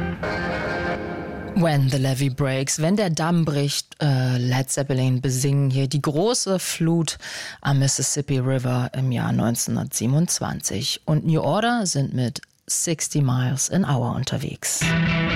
When the Levee Breaks, wenn der Damm bricht, Led Zeppelin besingen hier die große Flut am Mississippi River im Jahr 1927. Und New Order sind mit 60 Miles an Hour unterwegs.